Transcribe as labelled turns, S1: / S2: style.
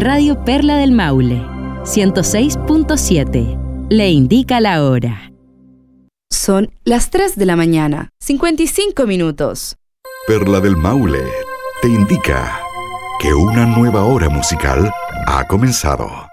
S1: Radio Perla del Maule, 106.7. Le indica la hora.
S2: Son las 3 de la mañana, 55 minutos.
S3: Perla del Maule te indica que una nueva hora musical ha comenzado.